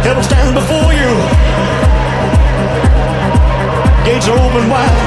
Heaven stands before you. Gates are open wide.